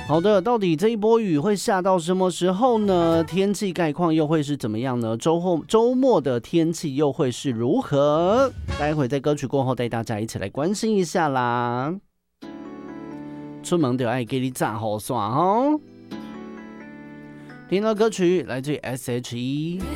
好的，到底这一波雨会下到什么时候呢？天气概况又会是怎么样呢？周末的天气又会是如何？待会在歌曲过后带大家一起来关心一下啦。出门就爱给你炸好耍哦。听到歌曲来自于 S.H.E